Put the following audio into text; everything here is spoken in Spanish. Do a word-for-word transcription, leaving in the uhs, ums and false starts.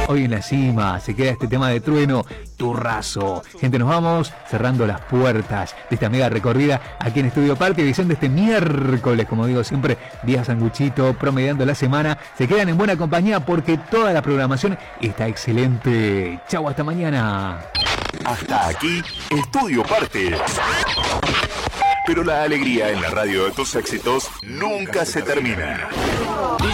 Hoy en la cima se queda este tema de Trueno, Turrazo. Gente, nos vamos cerrando las puertas de esta mega recorrida aquí en Estudio Party, edición de este miércoles, como digo siempre, día sanguchito, promediando la semana. Se quedan en buena compañía porque toda la programación está excelente. Chau, hasta mañana. Hasta aquí, Estudio Party. Pero la alegría en la radio de tus éxitos nunca se termina.